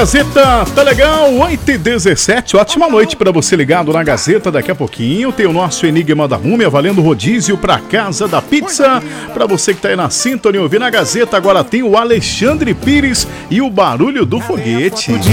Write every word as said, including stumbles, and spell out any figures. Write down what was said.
Gazeta, tá legal? oito e dezessete, ótima noite pra você ligado na Gazeta. Daqui a pouquinho tem o nosso Enigma da Múmia valendo rodízio pra Casa da Pizza. Pra você que tá aí na sintonia ouvindo a Gazeta, agora tem o Alexandre Pires e o Barulho do Foguete.